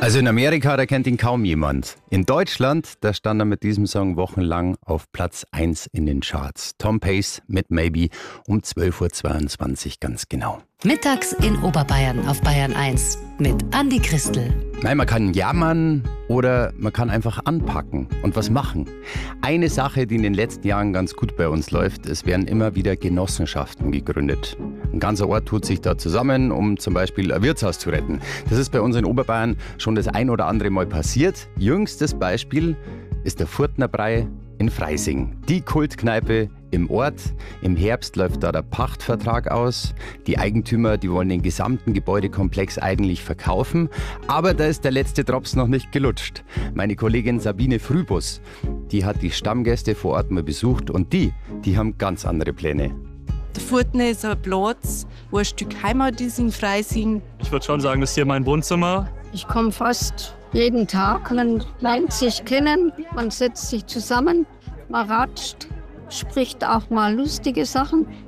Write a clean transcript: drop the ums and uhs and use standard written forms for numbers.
Also in Amerika, da kennt ihn kaum jemand. In Deutschland, da stand er mit diesem Song wochenlang auf Platz 1 in den Charts. Tom Pace mit Maybe um 12:22 Uhr ganz genau. Mittags in Oberbayern auf Bayern 1 mit Andi Christel. Nein, man kann jammern oder man kann einfach anpacken und was machen. Eine Sache, die in den letzten Jahren ganz gut bei uns läuft, es werden immer wieder Genossenschaften gegründet. Ein ganzer Ort tut sich da zusammen, um zum Beispiel ein Wirtshaus zu retten. Das ist bei uns in Oberbayern schon das ein oder andere Mal passiert. Jüngstes Beispiel ist der Furtnerbrei in Freising. Die Kultkneipe im Ort. Im Herbst läuft da der Pachtvertrag aus. Die Eigentümer, die wollen den gesamten Gebäudekomplex eigentlich verkaufen. Aber da ist der letzte Drops noch nicht gelutscht. Meine Kollegin Sabine Frühbus, die hat die Stammgäste vor Ort mal besucht und die haben ganz andere Pläne. Der Furtner ist ein Platz, wo ein Stück Heimat ist in Freising. Ich würde schon sagen, das ist hier mein Wohnzimmer. Ich komme fast jeden Tag. Man lernt sich kennen, man setzt sich zusammen, man ratscht, spricht auch mal lustige Sachen.